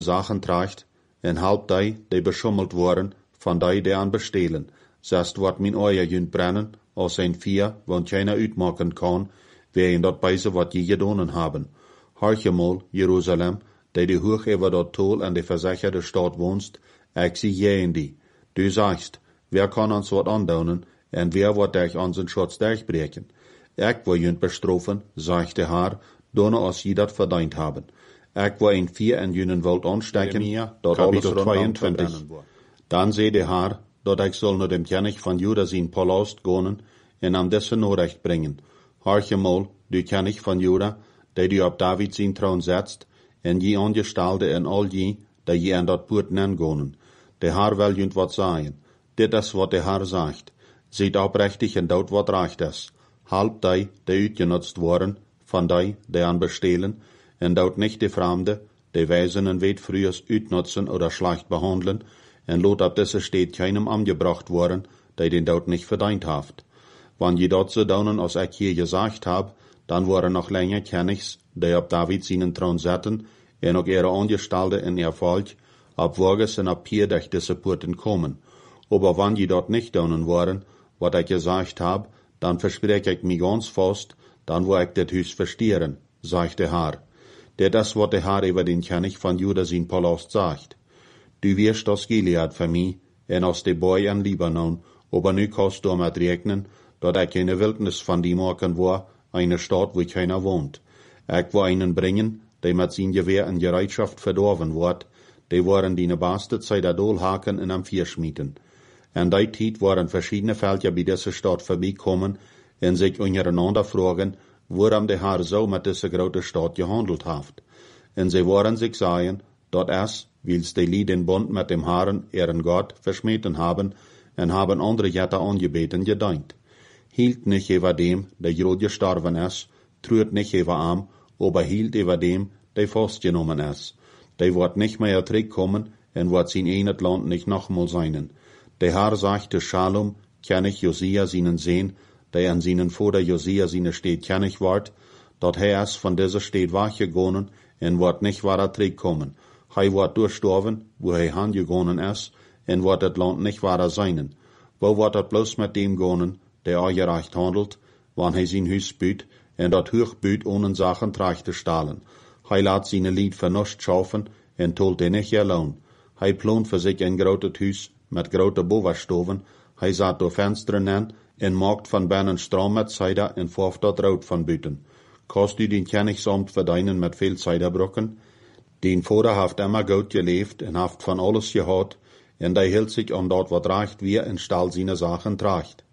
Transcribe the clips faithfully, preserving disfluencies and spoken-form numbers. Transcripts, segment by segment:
Sachen tracht, en halb die, die beschummelt worden, van die, die aan bestelen. Zest wordt mijn oor junt brennen, als een vier, want keiner uitmaken kan, wegen dat beise wat je gedaan hebben. Harche mal, Jeruzalem, die die hoog over dat tol en de verzekerde stad woonst, ik zie je in die. Du sagst, wer kan ons wat aandoen, en wer wordt dich onze schutz durchbreken? Ik wil junt bestrofen, zegt de Haar, donne als je dat verdiend hebben. Ik wil een vier en junen wilt aanstekken, dat alles tweeëntwintig. Dan zei de Haar, dat ik zal naar dem König van Juda zijn palast gaan en aan deze Nachricht brengen. Harche mal, du König van Juda, die du op David zijn troon setzt, en je aangestalde en al je, die je aan dat poort gaan. De Haar wil junt wat zeggen. Dit is wat de Haar zegt. Ziet oprechtig en dood wat recht is. Halb die, die uitgenutzt worden, van die, die aan bestelen, en dood niet de Fremde, die wijzen en weet frühers uitnutzen oder schlecht behandelen, en lot op deze steed keinem angebracht worden, die den dood nicht verdient haft. Wann je dat so daunen, als ik hier gesagt hab, dan worden noch länger Königs, die op David seinen Thron zetten, en ook ihre Angestellte en ihr Volk, op Wages en op Pier durch diese Porten kommen. Aber wann je dat nicht daunen worden, wat ik gesagt hab, dan verspreek ik mich ganz fast, dan wo ik dit Huis verstieren, sagt de Haar. Dit is wat de Haar über den König van Juda zijn Palast sagt. Du wirst aus Gilead für mich, en aus de Boy an Libanon, aber nu kannst du mit rechnen, dat ik eine Wildnis van die maken war, eine Stadt, wo keiner wohnt. Ik will einen bringen, der mit sein Gewehr in Gereitschaft verdorven wordt, die waren die beste Zeit der Dolhaken in am Vierschmieden. En die Tijd waren verschiedene Völker bei dieser Stadt vorbeikommen en sich untereinander fragen, worum der Herr so mit dieser großen Stadt gehandelt hat. En sie waren sich sagen, dat es, wils die Lied den Bund mit dem Herrn, ihren Gott, verschmeten haben, en haben andere Götter angebeten gedient. Hielt nicht über dem, der grad gestorben ist, trüht nicht über am, aber hielt über dem, der festgenommen ist. Der wird nicht mehr zurückkommen, en wird sein eines Land nicht nochmal sein. Der Herr sagte Shalom, König Josia seinen Sehn, der an seinen Vater Josia seine Stadt König ward, dat er ist von dieser Stadt weggegangen, en wird nicht weiter zurückkommen. Hij wordt durchstorven, wo hij hangegangen is, en wordt het land nicht weiter sein. Wo wordt het bloos met dem gaan, der ongerecht handelt, wann hij zijn huis buit, en dat hoog buit ohne Sachen tracht te stalen. Hij laat zijn lied vernust schaffen, en tolt hij nicht alone. Hij plant voor zich een groot huis, met grote bovenstoven, hij zat door vensteren in, en maakt van binnen stroom met cider, en vorft dat rood van buiten. Kost u den Königsamt verdienen met veel ciderbrokken? Den Vater haft immer gut gelebt en haft van alles gehad, en der hield sich an dat wat recht wie en stal seine Sachen tracht.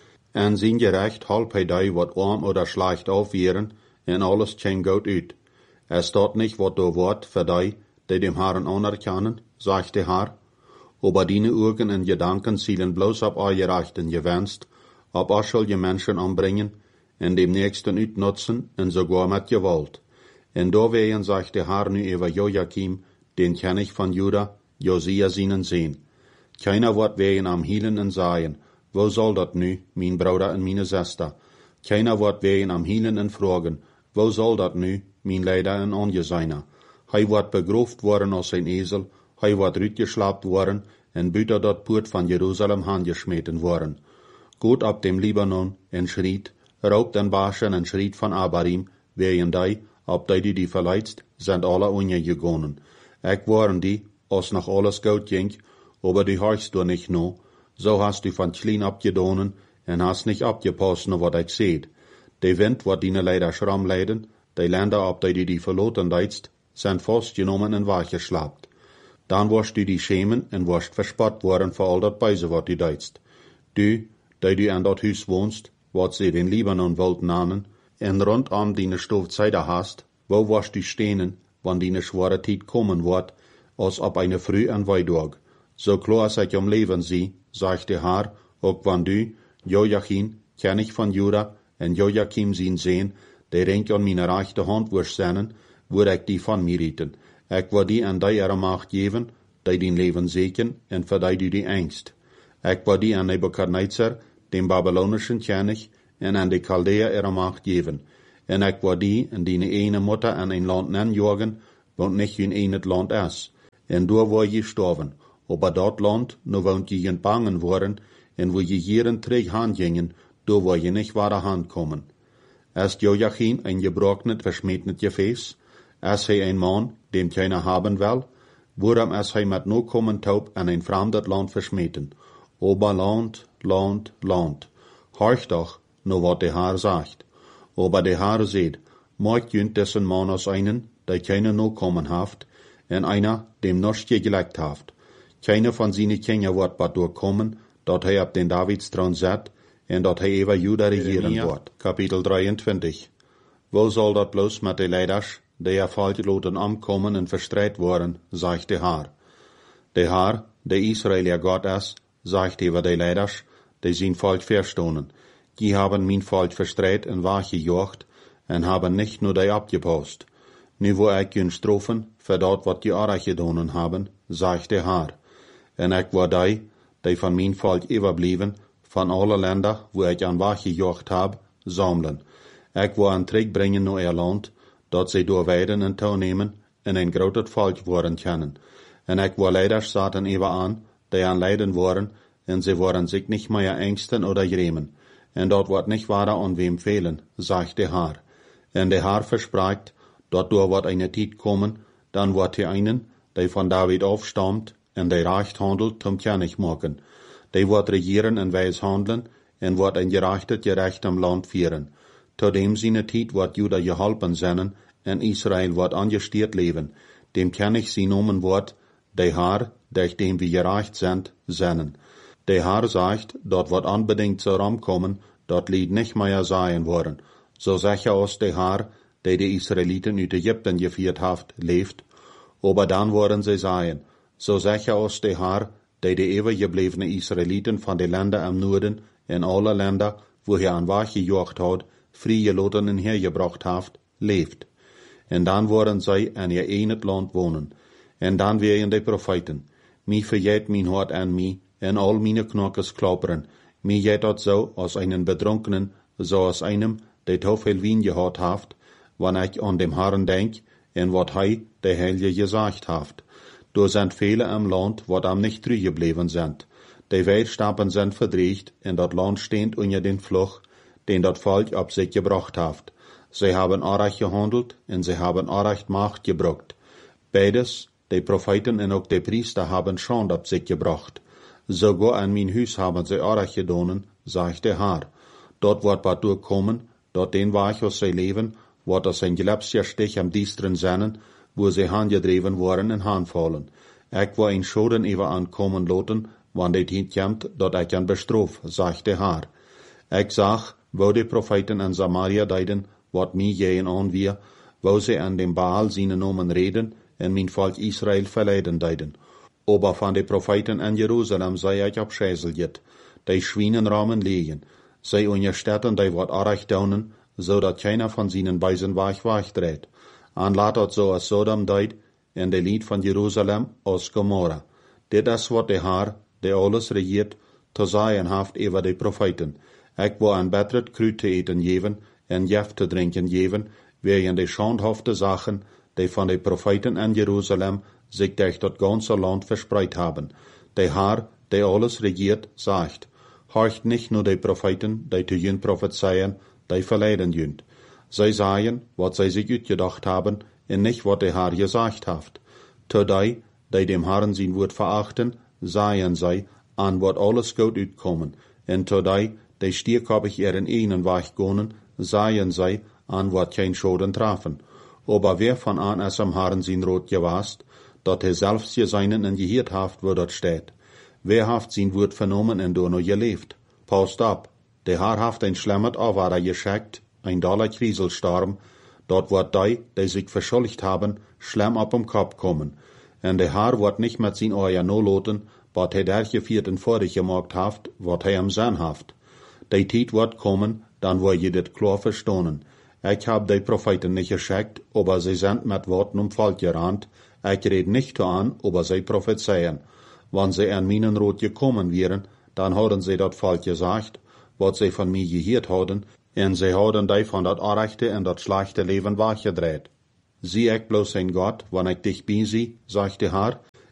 En zijn gerecht halb hij die wat arm oder schlecht aufwehren, en alles käm gut uit. Es staat nicht wat do wort für die, die dem Herrn anerkennen, sagt der Herr, aber deine Augen en Gedanken zielen bloß ab eure Rechten gewünscht, ab er soll je Menschen anbringen, en dem Nächsten uitnutzen, en sogar mit Gewalt. En doorwegen sagt der Herr nu über Joachim, den König von Juda, Josia seinen Sehn. Keiner wird wegen am Hielen en sagen, wo soll dat nu, mein Bruder en meine Schwester? Keiner wird wegen am Hielen en fragen, wo soll dat nu, mein Leider en Angeseiner? Hij wird begroft worden als ein Esel, hij wird uitgeschlapt worden, en buiten dat poort van Jerusalem handgeschmeten worden. Goed ab dem Libanon, en schriet, raubt en Baschen en schriet van Abarim, wegen die, ob die, die die verleidst, sind alle untergegangen. Ik waren die, als noch alles gut ging, aber die horchst du nicht no, so hast du von klein abgedonen, en hast nicht abgepasst, no wat ik seht. De Wind wird dine leider schramm leiden, die Länder, ob die, die die verloten deitst, sind festgenommen en weggeschlappt. Dan wirst du die schämen en wirst verspott worden für all dat Beise, wat du deitst. Du, die du an dat Huis wohnst, wat sie den Libanon wollt namen, en rundum dine Stoffzeider hast, wo wirst du stehen, wann dine schwere Tijd kommen wird, als ob eine Früh an Weidorg. So klar als ich am Leben sie, sagt der Herr, auch wann du, Joachim, König von Juda, en Joachim sein sehen, der ring an meine rechte Hand wirst sehnen, würde ich die von mir rieten. Ich will die an die ihre Macht geben, die dein Leben segnen, en für die du die Angst. Ich will die an Nebukadnezar, dem babylonischen König, en an die Chaldäer ihre Macht geben. En ich will die in die eine Mutter an ein Land nenjagen, wo nicht in ein Land ist. en door waar je gestorven. Aber dat land, nu woont je in bangen worden, en wo je jaren terug hand gingen, door waar je niet waar hand komen. Als Joachim een gebrochenet, versmetnet gefäß, als hij een man, dem keiner haben will, waarom als hij met no kommen taub an ein fremdet land versmeten. Aber Land, Land, Land. Horch doch, nu wat de Haar sagt. Aber de Haar seht, maakt junt dessen man aus einen, der keiner no kommen haft, en einer, dem noch gelegt haft. Keiner von seine Kinder wird bad durchkommen, dat hij op den Davidstron zet, en dat hij ever Juda regieren wordt. Kapitel drieëntwintig. Wo soll dat bloos met de leiders, die er falsch loten omkomen en verstrijd worden, zegt de Haar. De Haar, de Israëlier God is, zegt over de leiders, die zijn falsch verstonen. Die haben mijn falsch verstrijd en weggejocht, en haben nicht nur die abgepost. Nu wo ik hun strofen, voor dat wat die Arach gedonen haben, zegt de Haar. En ik word die, die van mijn volk overbleven, van alle landen, wo ik aan weggejocht heb, sammeln. Ik wil een terugbrengen naar ihr land, dat zij door weiden en toenemen, en een groot volk worden kunnen. En ik wil leiders zaten even aan, die aan lijden worden, en ze worden zich niet meer angsten oder gremen. En dat wordt niet waar aan wem fehlen, zegt de Haar. En de Haar verspreekt, dat door wordt eine tijd komen, dan wordt die einen, die van David afstamt, en die recht handelt, zum König maken. Die wordt regieren en wijs handelen, en wordt een gerechtet gerecht am land vieren. Tot dem seine tijd wordt Juda geholpen zijn, en Israël wordt angestiert leven. Dem König sie nomen wordt, de Haar, durch dem wir gerecht sind, zijn. De Haar sagt, dat wordt unbedingt zo ramkomen, dat lied nicht mehr sein worden. So sicher aus de Haar, die de Israeliten uit Ägypten geführt haft, leeft, aber dann worden sie sein. So sicher aus de Haar, die de ewig geblevene Israeliten van de landen am Norden en alle landen, wo hij aan weggejocht had, vrijgeloten en hergebracht haft, leeft. En dan worden zij in ihr enet land wonen. En dan weer de profeten. Mi verjet mijn hart aan mi, en al meine knokkes klapperen. Mi jet dat zo als einen Bedrunkenen, zo als einem, die te veel wien gehad haft, wanneer ik aan dem Herren denk, en wat hij, de Heilige, gesagt haft. Door zijn vele am land, wat am nicht teruggebleven sind. De Weidstappen sind verdreht, en dat land steht onder den Fluch, den dat volk op zich gebracht haft. Sie haben Arach gehandelt, en sie haben Arach Macht gebrucht. Beides, de Propheten en ook de Priester, haben Schande op zich gebracht. Sogar an mein Hus haben sie Arach gedonen, sagt de Haar. Dort wordt wat durchkommen, dort den Weg aus sie leben, wordt aus ein gelapsjer Stich am diesteren Sennen, wo sie handgedreven worden en handvallen. Ik wil een schoden even aankomen loten, want dit hint komt dat ik een bestroof, zegt de Haar. Ik zag, wo de profeten in Samaria deiden, wat mij gehen aan weer, wo sie an dem Baal seine Nomen reden, en mijn volk Israël verleiden deiden. Aber van de profeten in Jerusalem sei ik abscheißeljet, die Schwienenrahmen legen, sei unje Städten die wat Arach daunen, so dat keiner von seinen Beisen weg wegdreht. An laat so als Sodom deed, en de lied van Jerusalem als Gomorra. Dit is wat de Haar, die alles regiert, te zeggen haft over de profeten. Ik wil een beter kruid te eten geven, en jef te drinken geven, wegen de schandhafte Sachen, die van de profeten in Jerusalem zich durch dat ganze land verspreid haben. De Haar, die alles regiert, sagt, horcht nicht nur de profeten, die te jün prophezeien, die verleiden jünt. Zij sagen, wat zij zich uitgedacht haben, en nicht wat de Haar gesagt haft. Te die, die dem Herrn sein Wort verachten, sagen zij, an wat alles gut uitkomen. En te die, die stierkopig ihren einen Weg gonen, sagen zij, an wat kein Schoden trafen. Aber wer von an es am Herrn sein Rot gewast, dat hij selbst geseinen en gehiert haft, wo dat steht. Wer haft sein Wort vernommen en door no geleeft? Paust ab, de Haar haft ein schlemmet Avara geschickt, ein dollar Krieselstorm, dort wird die, die sich verschuldigt haben, schlimm ab um Kopf kommen. En de Haar wird nicht mit sin Eier no loten, wat hij derche vierten vorig gemacht haft, wat hij am Sinn haft. Die Tijd wird kommen, dann wo je dit klar verstonen. Ich hab die Propheten nicht geschickt, aber sie sind mit Worten um Volk gerannt. Ich red nicht an, aber sie prophezeien. Wenn sie an meinen Rot gekommen wären, dann haben sie dat Volk gesagt, wat sie von mir gehört haben, en sie haben die von dat Arrechte en dat schlechte Leben weggedreht. Sieh ich bloß ein Gott, wann ich dich bin sie, sagt der Herr,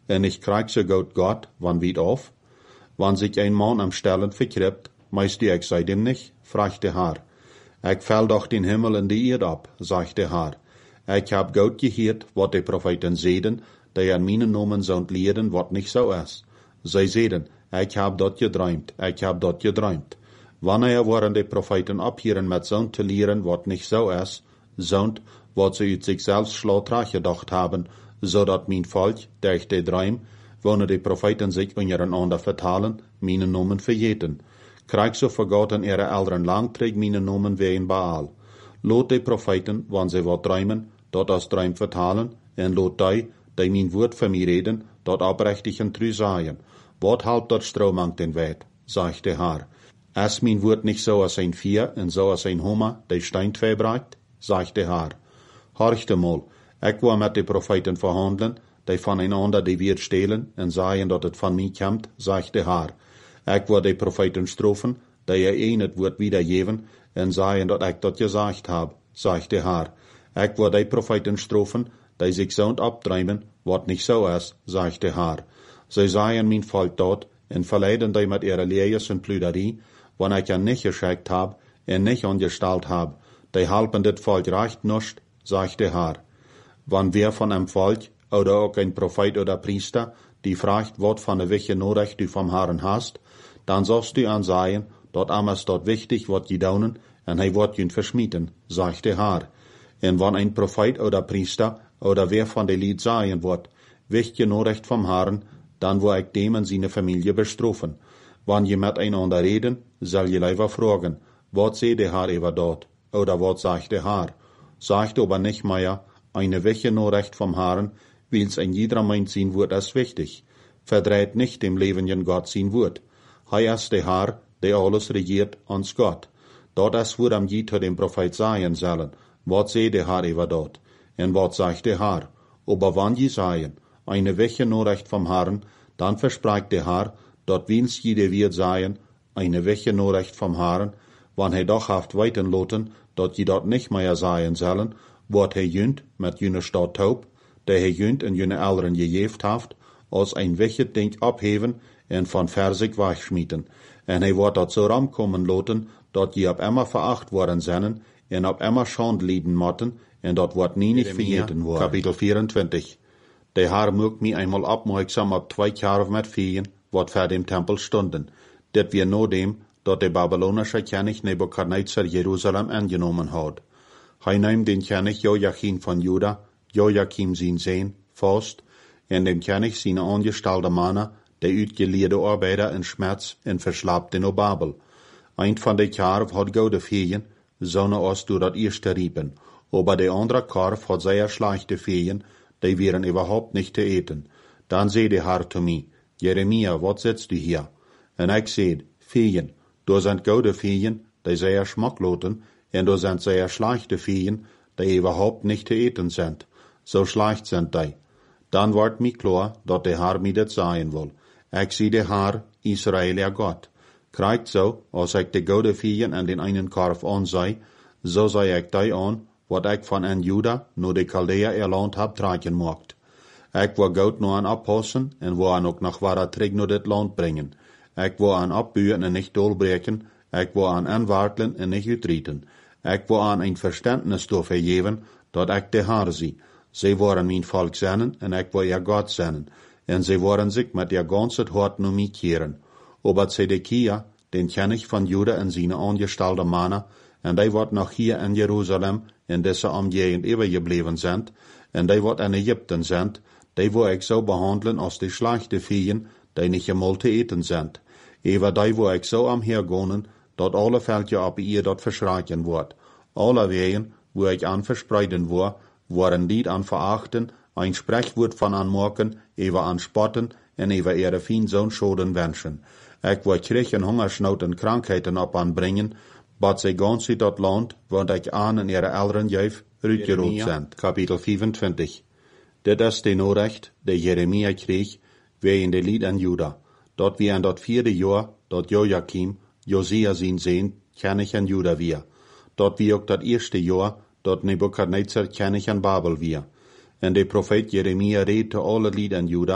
en ich krieg so gut Gott, wann wied auf? Wann sich ein Mann am Stellen verkriegt, meist ich sei dem nicht, fragt der Herr. Ich fäll doch den Himmel in die Erde ab, sagt der Herr. Ich hab gut gehört, wat die Propheten seden, die an meinen Namen sollen lehren, wat nicht so ist. Sie seden, ich hab dort geträumt, ich hab dort geträumt. Wanneer waren die Propheten abhieren mit zo'n te lehren, wat nicht so ist, zo'n, wat sie uit sich selbst schlautrach gedacht haben, so dat mein Volk, durch die Träum, wanneer die Propheten sich untereinander vertalen, meinen Namen vergeten. Krieg so vergoten ihre Eltern langträg meinen Namen wie in Baal. Lot die Propheten, wann sie wat träumen, dort als Träum vertalen, en lot die, die mein Wort für mich reden, dort abrechtig en trü seien. Wat halb dort Strohmank den Wet, sagt der Herr. Es mein Wort nicht so als ein Vier en so als ein Hummer, der Stein verbreitet, sagt der Herr. Horchte mal, ich war mit den Propheten verhandeln, die voneinander die Wort stehlen en sagen, dat het von mir kommt, sagt der Herr. Ich war die Propheten strofen, die ihr einet Wort wiedergeben en sagen, dat ich dat gesagt hab, sagt der Herr. Ich war die Propheten strofen, die sich so abtreiben, wat nicht so ist, sagt der Herr. Sie sagen mein Volk dort en verleiden die mit ihrer Lehres und Plüderie, wann ich ja nicht geschickt hab en nicht angestellt hab, die halpen dit Volk recht nicht, sagt der Herr. Wann wer von einem Volk oder auch ein Prophet oder Priester die fragt, wat von der welche Nachricht du vom Herrn hast, dann sollst du an sagen, dort amas dort wichtig wat die daunen en hij wordt jün verschmieden, sagt der Herr. En wann ein Prophet oder Priester oder wer von der Lied sagen wird, wichtige Nachricht vom Herrn, dann wo ich dem und seine Familie bestrafen. Wann je miteinander reden, soll je lieber fragen, wat seht der Herr über dort, oder wat sagt der Herr. Sagt aber nicht mehr, eine wichtige Nachricht vom Herrn, wils ein jeder meint sein Wort ist wichtig. Verdreht nicht dem lebenden Gott sein Wort. Hei ist der Herr, der alles regiert, ans Gott. Dort ist wo am Jid dem Prophet sagen sollen, wat seht der Herr über dort, en wat sagt der Herr. Aber wann je sagen, eine wichtige Nachricht vom Herrn, dann verspricht der Herr, dort wils jede wird sagen, eine wichtige Nachricht vom Herrn, wann er doch haft weiten loten, dort je dort nicht mehr sagen sollen, wat er jünt mit jüne Stadt taub, der er jünt in jüne Eltern gejeft haft, als ein wichtig Ding abheben en von Versig wegschmieden. En er wird dort so ramkommen loten, dort je ab immer veracht worden sennen, en ab immer Schand lieden motten, en dort wird nie nicht vergeten worden. Kapitel vierundzwanzig. Der Herr mögt mich einmal abmerksam ab zwei Jahre mit Feen, wat vor dem Tempel stunden. Det wir nur dem, dort der babylonische König Nebukadnezar Jerusalem angenommen hat. Hij nahm den König Joachim von Juda, Joachim sein Sohn, fast, en dem König seine angestellte Männer, der uitgeleerde Arbeiter in Schmerz en verslaapt in Babel. Ein von de Karf hat gute Feen, sonne aus du dat erste riepen, aber der andere Karf hat sehr schlechte Feen, die wären überhaupt nicht zu eten. Dann seh der Herr zu mir, Jeremia, wat sitzt du hier? En ich seht, Feen, du sind gute Feen, die sehr schmackloten, en du sind sehr schlechte Feen, die überhaupt nicht zu eten sind. So schlecht sind die. Dann wird mir klar, dat der Herr mir das sagen will. Ich seh der Herr, Israel, ihr Gott. Kriegt so, als ich die gute Feen an den einen Karf ansei, so sei ich die an, wat ich von an Juda, nur die Chaldea ihr Land hab tragen mocht. Ich will gut nur an abpassen, en will an auch nach wahrer Träg nur das Land bringen. Ich will an abbühen en nicht dolbreken, ich will an anwarteln en nicht utrieten. Ich will an ein Verständnis dafür geben, dat ich der Herr sie. Sie wollen mein Volk sennen, en ich will ihr Gott sennen, en sie wollen sich mit ihr ganzes Hort nur mich kehren. Aber Zedekia, den König von Juda en seine angestellte Männer, en die wat noch hier in Jerusalem, in dieser Umgegend übergeblieben sind, en die wat in Ägypten sind, die wo ich so behandeln als die schlechte Viehen, die nicht einmal zu eten sind. Ewer die wo ich so am hergonen, dat alle Völker ab ihr dort verschreien wird. Alle Wehen, wo ich an verspreiden war, waren die an verachten, ein Sprechwort von anmerken, ewer an spotten, en ewer ihre Fiendsohn schoden wünschen. Ich will Krieg und Hungersnot und Krankheiten ab anbringen, bat sie ganz in dat Land, wo ich an in ihre Eltern jäuf, rütgerobt sind. Kapitel vierundzwanzig. Dit ist die Nachricht, der Jeremia krieg, wie in der Lied an Juda. Dort wie in dat vierde Jahr, dort Joachim, Josia sein Sohn, König an Juda wir. Dort wie auch dat erste Jahr, dort Nebukadnezar König an Babel wir. En der Prophet Jeremia redete alle Lied an Juda,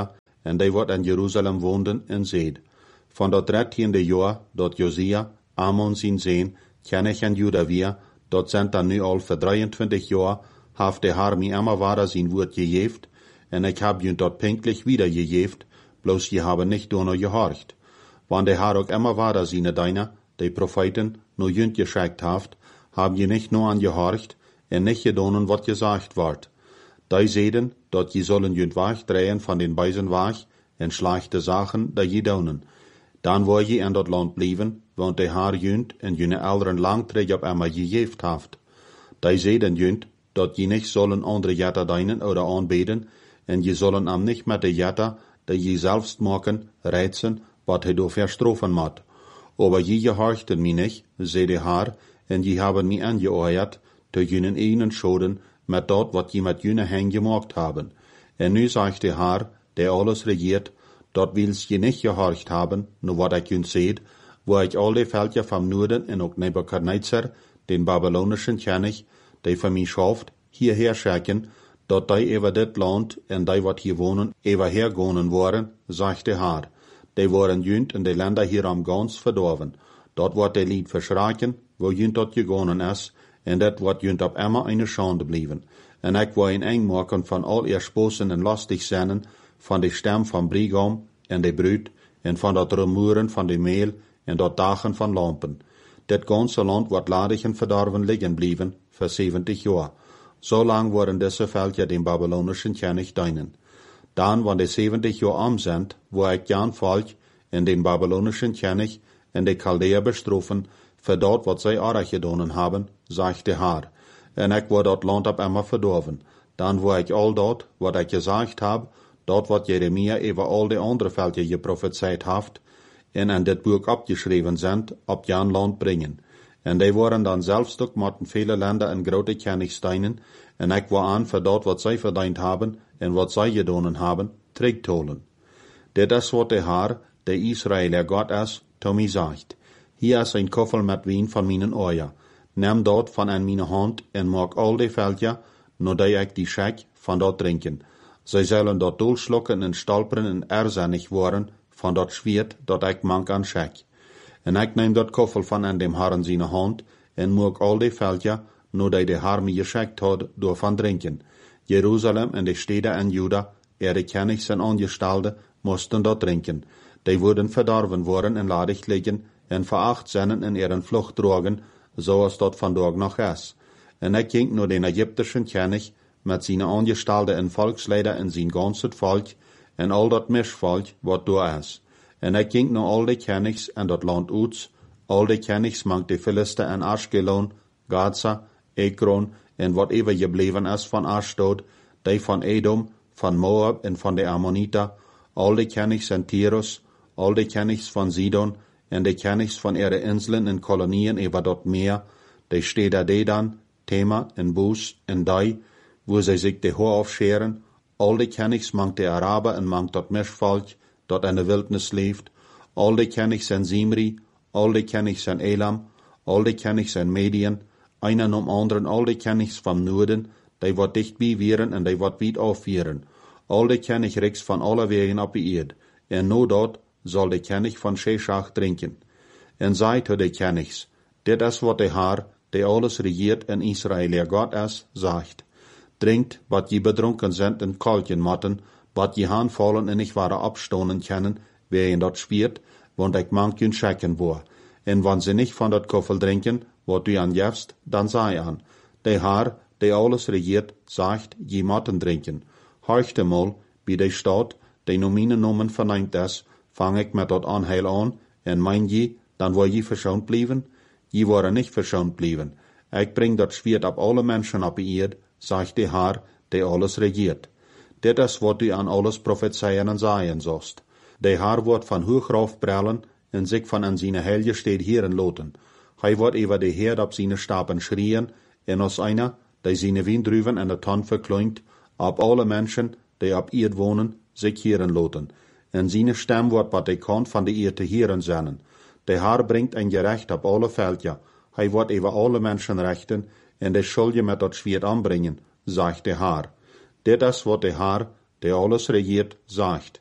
en die wat in Jeruzalem woonden en zeed. Van dat dertiende jaar, dat Josia, Amon zijn zeen, Kenich en Juda weer, dat zijn dan nu al voor drieëntwintig jaar, heeft de Heer mij immer waar zijn woord gegeven, en ik heb je dat pinklich wieder gegeven, bloß je hebben nicht door gehorcht. Want de Heer ook immer waar zijn deine, die Propheten, nur jünt geschickt heeft, heb je nicht nur an gehorcht, en nicht gedonen wat gesagt wordt. Die zeiden, dat je zullen jünt wegdrehen van den beisen weg, en slechte zaken, die je donen. Dan wil je in dat land blijven, want de Heer jünt en jene ouderen lang terug op emma gegeven heeft. Die zeiden jünt, dat je nicht zullen andere jetter dienen oder aanbeden, en je zullen am nicht met de jetter, die je zelfst maken, reizen, wat hij door verstrofen moet. Aber je gehorchten mij nicht, zei de Heer, en je hebben mij aangeoord, te jenen einen schoden, met dat wat je met jene hen gemaakt hebben. En nu zegt de Heer, der alles regiert, dat wils je nicht gehorcht haben, nur wat ik jun seht, wo ik al die Völker vom Norden en ook Nebuchadnezzar, den babylonischen König, die von mij schafft, hierher schicken, dat die over dit land en die wat hier wohnen, over hergonen worden, zegt de Heer. Die worden jünt in de Länder hier am ganz verdorven. Dat wordt de lied verschraken, wo jünt dat gegonen is, en dat wordt jünt op immer eine Schande blijven. En ik wil een eng maken van al ihr sposen en lastig zinnen, van de stem van Brigam en de bruid, en van dat rumoeren van de meel en dat dagen van lampen. Dit ganze land wordt ladig en verdorven liggen blijven, voor zeventig jaar. Zo lang worden deze Völker den babylonischen König dienen. Dan, wanneer de zeventig jaar am zijn, wo ik jan volk en den babylonischen König en de Chaldeer bestrofen, voor dat wat zij aardig gedonen hebben, zegt de Heer. En ik word dat land op immer verdorven. Dan word ik al dat, wat ik gezegd heb, dat wat Jeremia over al de andere Völker geprofezeid heeft, en in dit boek opgeschreven zijn, op jan land brengen. En die worden dan zelfs ook met vele landen en grote Königs dienen, en ik wil aan voor dat wat zij verdiend hebben, en wat zij gedonen hebben, terugtolen. Dit is wat de Heer, de Israëler God is, tot mij zegt. Hier is een koffel met wien van mijn oor. Neem dat van in mijn hand en maak al die Völker, nadat ik die schek, van dat drinken. Zij zullen dat doelslokken en stolperen en erzinnig worden van dat zwiert dat ik mank aan schek. En ik neem dat koffel van in dem Herren zijn hand en maak al die Völker, nadat de Heer mij geschickt had, door van drinken. Jeruzalem en de steden in Juda, er de Königs en Angestellten, moesten dat drinken. Die worden verdorven worden en ladig liggen en veracht zijn in ihren vlucht drogen, zoals dat vandaag nog is. En ik ging naar den Egyptischen König met zijn Angestellten en volksleider en zijn ganse volk en al dat mischvolk wat daar is. En ik ging naar al de Königs en dat land uit, al de Königs mank de Philister en Ashkelon, Gaza, Ekron en wat ever gebleven is van Ashdod, die van Edom, van Moab en van de Ammoniter, al de Königs en Tyrus, al de Königs van Sidon en de Königs van ihre Inseln en Kolonien über dat Meer, de steden Dedan, Tema en Bus en die, wo zij zich de Haar aufscheren, al de Königs mank de Araber en mank dat Mischvolk, dat in de Wildnis leeft, al de Königs en Zimri, al de Königs en Elam, al de Königs en Medien, einer om anderen al de Königs van Noorden, die wat dichtbij vieren en die wat wiet aufvieren, al de Königsriks van alle wegen op de eerd, en no dat zal de König van Sheshach drinken. En zei tot de Königs, dit is wat de Heer, die alles regiert in Israël, God is, zegt. Drinkt, wat je bedronken zijn en kalken matten, wat je aanvallen en niet waren opstonen kennen, wie je dat spiert, want ik mank je schecken voor. En wanneer ze niet van dat koffel drinken, wat u aan jefst, dan zei aan. De Heer, die alles regiert, zegt, je matten drinken. Horchte mal, bij de stad, die no mijn nomen verneemt is, vang ik met dat aanheil aan, en mein je, dan wil je verschoond blijven? Je worden niet verschoond blijven. Ik breng dat zwiert op alle mensen op de eerd, zegt de Heer, die alles regiert. Dit is wat u aan alles profetieën en zaaien zost. De Heer wordt van hoog rauf brellen en zich van aan zijn heilige steed heren loten. Hij wordt over de Heer op zijn stapen schrien, en als einer, die zijn windruven en de ton verkleint, op alle mensen, die op eerd wonen, zich heren loten. En zijn stem wordt wat de kant van de eerd te heren zijn. De Heer brengt een gerecht op alle Völker. Hij wordt over alle mensen rechten, en de zul je met dat zwiert aanbrengen, zegt de Heer. Dit is wat de Heer, die alles regiert, zegt.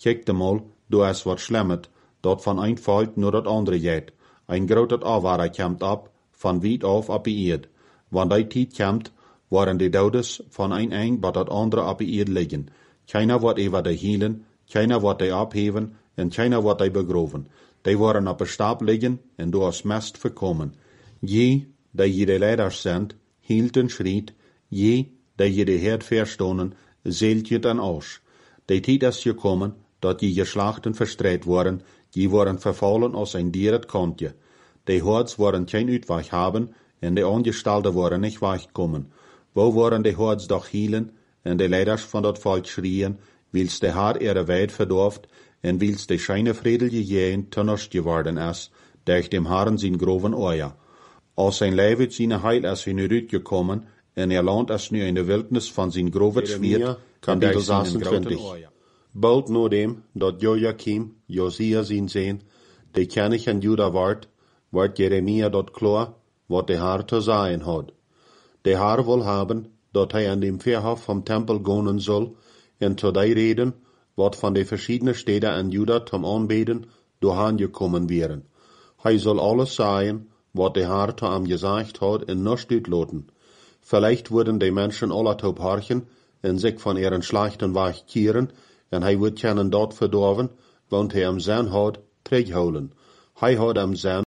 Kijk de mal, du es wat schlemmet, dat van een volk naar dat andere gaat. Een groot afwaar komt op, van wiet af op de eerd. Wanneer die tijd komt, waren de dodes van een een bij dat andere op de eerd liggen. Keiner wordt over de hielen, keiner wordt de opheven, en keiner wordt de begroven. Die waren op een stap liggen, en door het mest verkomen. Je, die je de leiders zendt, hield een schriet, je, die je de herd verstonen, zeelt je dan aus. De tijd is gekomen, dat je geslachten verstrijd worden, die worden vervallen als een dier het kontje. De hords worden geen uitweg hebben, en de ongestalten worden niet wegkomen. Wo worden de hords doch hielen, en de leiders van dat volk schrien, wils de haar ihre wijd verdorft, en wils de scheine vredelige jeen tunners geworden is, durch dem Herrn zijn groven oor. Als zijn lijf uit zijn heil is hij nu uitgekomen, en er land is nu in de wildnis van zijn grove zwiert, kan de zesentwintig. Bald na dem, dat Joachim, Josia zijn zijn, de König in Juda ward, wordt Jeremia dat klaar, wat de Herr te zeggen had. De Herr wil hebben, dat hij aan dem Verhof vom Tempel gaan soll, en zu die reden, wat van de verschiedene steden in Juda zum Anbeten doorheen gekommen wären. Hij soll alles sagen, wat de Herr zu ihm gesagt hat, in nichts uitlaten. Vielleicht würden die Menschen alle taub horchen, en sich von ihren schlechten Weg kehren, en hij wird keinen dort verdorven, want hij hem zijn had terughouden. Hij had hem zijn